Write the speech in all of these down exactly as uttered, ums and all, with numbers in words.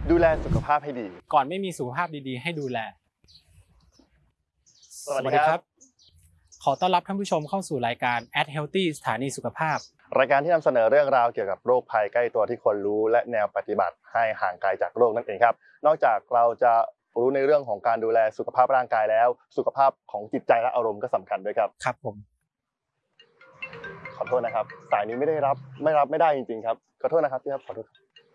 ดูแลสุขภาพให้ดีก่อนไม่มีสุขภาพดีๆให้ดูแลสวัสดีครับขอต้อนรับท่านผู้ชมเข้าสู่รายการ At Healthy สถานีสุขภาพรายการที่นำเสนอเรื่องราวเกี่ยวกับโรคภัยใกล้ตัวที่คนรู้และแนวปฏิบัติให้ห่างไกลจากโรคนั่นเองครับนอกจากเราจะรู้ในเรื่องของการดูแลสุขภาพร่างกายแล้วสุขภาพของจิตใจและอารมณ์ก็สำคัญด้วยครับครับผมขอโทษนะครับสายนี้ไม่ได้รับไม่รับไม่ได้จริงๆครับขอโทษนะครับพี่ครับขอโทษ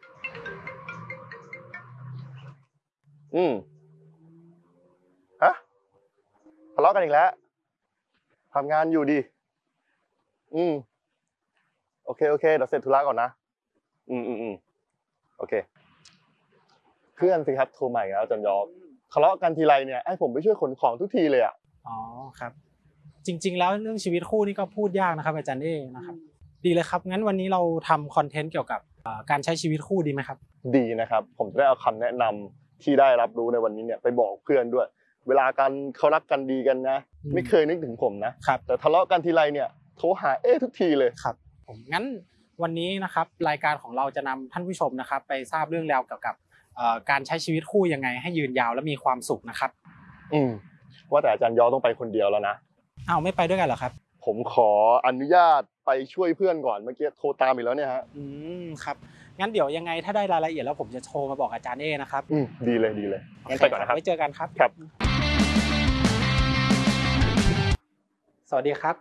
อืมฮะทะเลาะกันอีกแล้วทำงานอยู่ดีอืมโอเคโอเคเดี๋ยวเสร็จธุระก่อนนะอืมอืมอืมโอเคเพื่อนสิครับโทรมาอีกแล้วอาจารย์ยอดทะเลาะกันทีไรเนี่ยให้ผมไปช่วยขนของทุกทีเลยอ่ะอ๋อครับจริงๆแล้วเรื่องชีวิตคู่นี่ก็พูดยากนะครับอาจารย์เอนะครับดีเลยครับงั้นวันนี้เราทำคอนเทนต์เกี่ยวกับการใช้ชีวิตคู่ดีไหมครับดีนะครับผมจะได้เอาคำแนะนำที่ได้รับรู้ในวันนี้เนี่ยไปบอกเพื่อนด้วยเวลาการเขารักกันดีกันนะไม่เคยนึกถึงผมนะครับแต่ทะเลาะกันทีไรเนี่ยโทรหาเอ๊ทุกทีเลยครับผมงั้นวันนี้นะครับรายการของเราจะนำท่านผู้ชมนะครับไปทราบเรื่องราวเกี่ยวกับการใช้ชีวิตคู่ยังไงให้ยืนยาวและมีความสุขนะครับอืมว่าแต่อาจารย์ยอต้องไปคนเดียวแล้วนะอ้าวไม่ไปด้วยกันเหรอครับผมขออนุญาตไปช่วยเพื่อนก่อนเมื่อกี้โทรตามอีกแล้วเนี่ยฮะอืมครับงั้นเดี๋ยวยังไงถ้าได้รายละเอียดแล้วผมจะโทรมาบอกอาจารย์เอนะครับอืมดีเลยดีเลยงั้นไปก่อนนะครับไว้เจอกันครับครับสวัสดีครับ